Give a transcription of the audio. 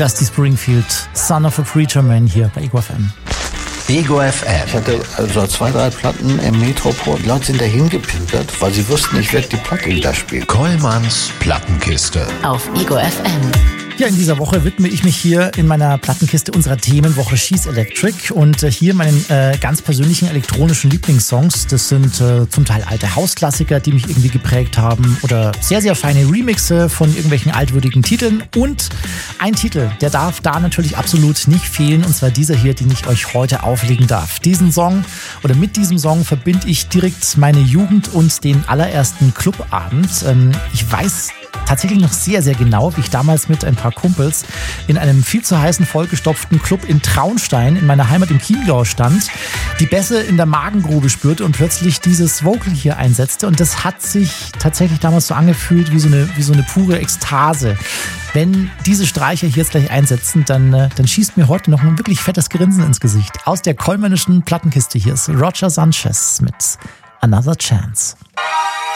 Dusty Springfield, Son of a Preacher Man hier bei Ego FM. Ego FM. Ich hatte also 2, 3 Platten im Metropol. Die Leute sind dahin gepimpert, weil sie wussten, ich werde die Platte wieder spielen. Kollmanns Plattenkiste. Auf Ego FM. Ja, in dieser Woche widme ich mich hier in meiner Plattenkiste unserer Themenwoche She's Electric und hier meinen ganz persönlichen elektronischen Lieblingssongs. Das sind zum Teil alte Hausklassiker, die mich irgendwie geprägt haben oder sehr, sehr feine Remixe von irgendwelchen altwürdigen Titeln und ein Titel, der darf da natürlich absolut nicht fehlen und zwar dieser hier, den ich euch heute auflegen darf. Diesen Song oder mit diesem Song verbinde ich direkt meine Jugend und den allerersten Clubabend. Ich weiß tatsächlich noch sehr, sehr genau, wie ich damals mit ein paar Kumpels in einem viel zu heißen, vollgestopften Club in Traunstein in meiner Heimat im Chiemgau stand, die Bässe in der Magengrube spürte und plötzlich dieses Vocal hier einsetzte und das hat sich tatsächlich damals so angefühlt wie so eine pure Ekstase. Wenn diese Streicher hier jetzt gleich einsetzen, dann schießt mir heute noch ein wirklich fettes Grinsen ins Gesicht. Aus der kollmännischen Plattenkiste hier ist Roger Sanchez mit Another Chance.